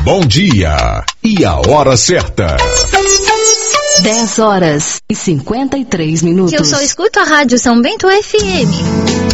bom dia e a hora certa. 10 horas e 53 minutos. Eu só escuto a Rádio São Bento FM.